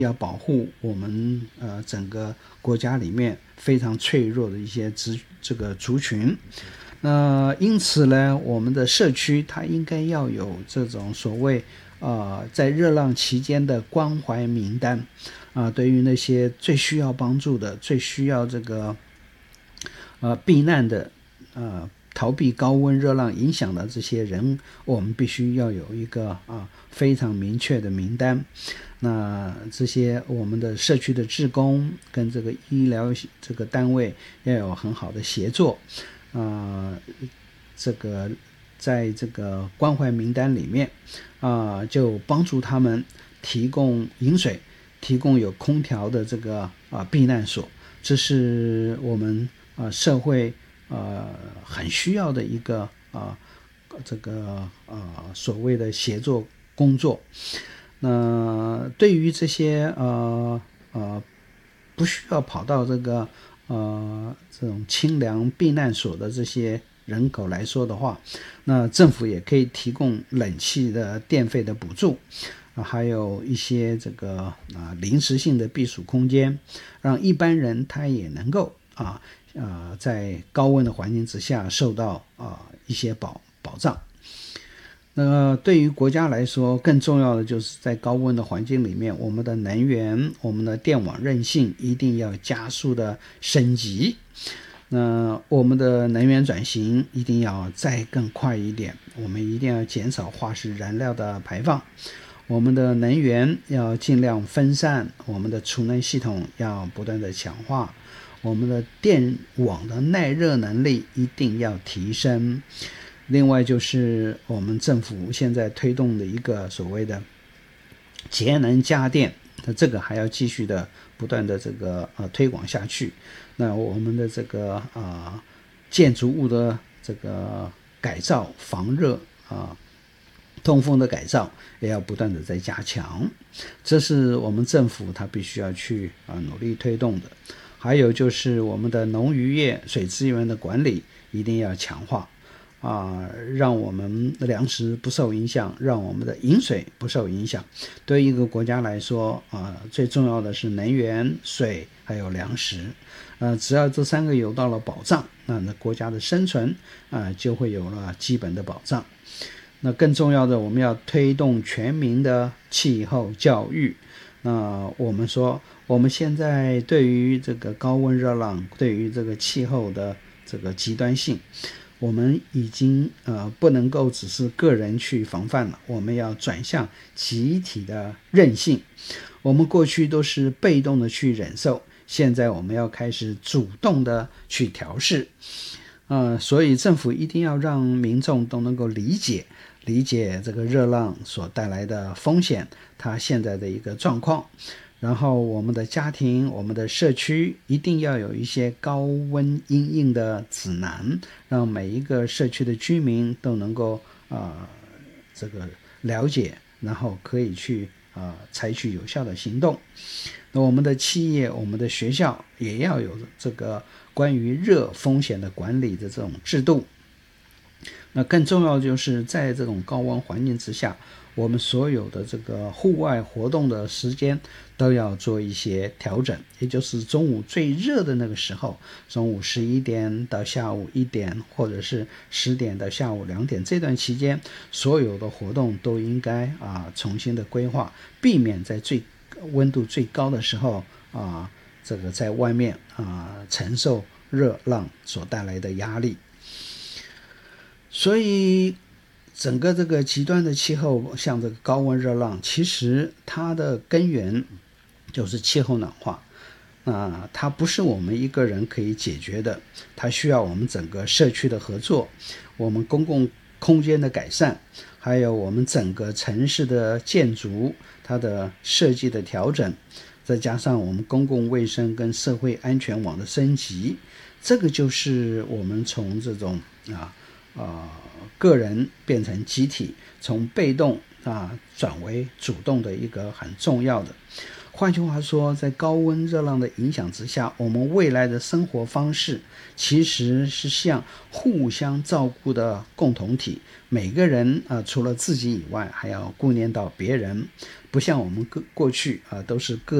要保护我们整个国家里面非常脆弱的一些这个族群。因此呢，我们的社区它应该要有这种所谓在热浪期间的关怀名单对于那些最需要帮助的、最需要这个避难的逃避高温热浪影响的这些人，我们必须要有一个非常明确的名单。那这些我们的社区的志工跟这个医疗这个单位要有很好的协作这个在这个关怀名单里面就帮助他们提供饮水，提供有空调的这个避难所，这是我们社会很需要的一个这个所谓的协作工作。那对于这些不需要跑到这个这种清凉避难所的这些人口来说的话，那政府也可以提供冷气的电费的补助还有一些这个临时性的避暑空间，让一般人他也能够在高温的环境之下受到一些保障。那对于国家来说，更重要的就是在高温的环境里面，我们的能源、我们的电网韧性一定要加速的升级。那我们的能源转型一定要再更快一点，我们一定要减少化石燃料的排放，我们的能源要尽量分散，我们的储能系统要不断的强化，我们的电网的耐热能力一定要提升。另外就是我们政府现在推动的一个所谓的节能家电，那这个还要继续的不断的这个推广下去。那我们的这个建筑物的这个改造、防热通风的改造也要不断的在加强，这是我们政府它必须要去努力推动的。还有就是我们的农渔业水资源的管理一定要强化让我们的粮食不受影响，让我们的饮水不受影响。对于一个国家来说最重要的是能源、水还有粮食只要这三个有到了保障，那国家的生存就会有了基本的保障。那更重要的，我们要推动全民的气候教育。那我们说我们现在对于这个高温热浪，对于这个气候的这个极端性，我们已经不能够只是个人去防范了，我们要转向集体的韧性。我们过去都是被动的去忍受，现在我们要开始主动的去调试所以政府一定要让民众都能够理解这个热浪所带来的风险，它现在的一个状况。然后我们的家庭、我们的社区一定要有一些高温因应的指南，让每一个社区的居民都能够这个了解，然后可以去采取有效的行动。那我们的企业、我们的学校也要有这个关于热风险的管理的这种制度。那更重要的就是在这种高温环境之下，我们所有的这个户外活动的时间都要做一些调整，也就是中午最热的那个时候，中午11点到下午1点，或者是10点到下午2点，这段期间所有的活动都应该重新的规划，避免在温度最高的时候这个在外面承受热浪所带来的压力。所以整个这个极端的气候，像这个高温热浪，其实它的根源就是气候暖化它不是我们一个人可以解决的，它需要我们整个社区的合作，我们公共空间的改善，还有我们整个城市的建筑它的设计的调整，再加上我们公共卫生跟社会安全网的升级，这个就是我们从这种个人变成集体，从被动转为主动的一个很重要的。 换句话说，在高温热浪的影响之下，我们未来的生活方式其实是像互相照顾的共同体，每个人除了自己以外还要顾念到别人，不像我们过去都是各